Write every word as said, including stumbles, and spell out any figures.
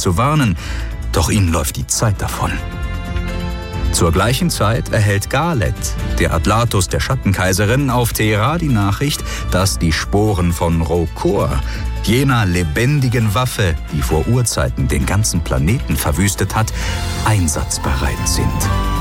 zu warnen, doch ihnen läuft die Zeit davon. Zur gleichen Zeit erhält Galet, der Atlatus der Schattenkaiserin, auf Thera die Nachricht, dass die Sporen von Rokor, jener lebendigen Waffe, die vor Urzeiten den ganzen Planeten verwüstet hat, einsatzbereit sind.